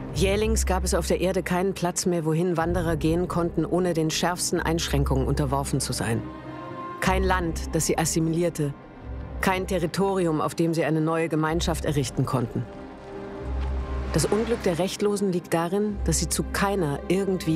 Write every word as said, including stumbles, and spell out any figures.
Jählings gab es auf der Erde keinen Platz mehr, wohin Wanderer gehen konnten, ohne den schärfsten Einschränkungen unterworfen zu sein. Kein Land, das sie assimilierte. Kein Territorium, auf dem sie eine neue Gemeinschaft errichten konnten. Das Unglück der Rechtlosen liegt darin, dass sie zu keiner irgendwie